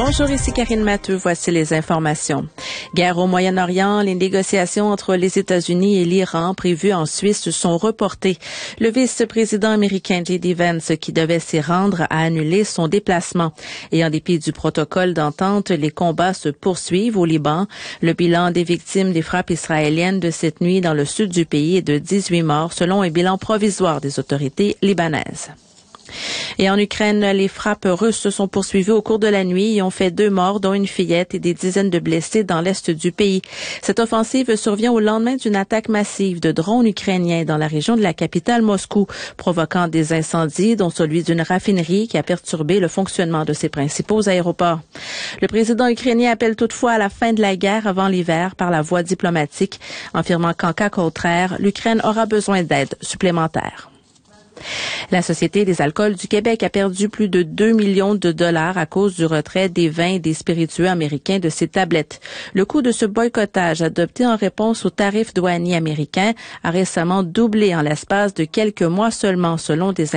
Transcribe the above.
Bonjour, ici Karine Matteux. Voici les informations. Guerre au Moyen-Orient, les négociations entre les États-Unis et l'Iran prévues en Suisse sont reportées. Le vice-président américain J.D. Vance, qui devait s'y rendre, a annulé son déplacement. Et en dépit du protocole d'entente, les combats se poursuivent au Liban. Le bilan des victimes des frappes israéliennes de cette nuit dans le sud du pays est de 18 morts, selon un bilan provisoire des autorités libanaises. Et en Ukraine, les frappes russes se sont poursuivies au cours de la nuit et ont fait 2 morts, dont une fillette, et des dizaines de blessés dans l'est du pays. Cette offensive survient au lendemain d'une attaque massive de drones ukrainiens dans la région de la capitale Moscou, provoquant des incendies, dont celui d'une raffinerie qui a perturbé le fonctionnement de ses principaux aéroports. Le président ukrainien appelle toutefois à la fin de la guerre avant l'hiver par la voie diplomatique, affirmant qu'en cas contraire, l'Ukraine aura besoin d'aide supplémentaire. La Société des alcools du Québec a perdu plus de 2 millions de dollars à cause du retrait des vins et des spiritueux américains de ses tablettes. Le coût de ce boycottage adopté en réponse aux tarifs douaniers américains a récemment doublé en l'espace de quelques mois seulement, selon des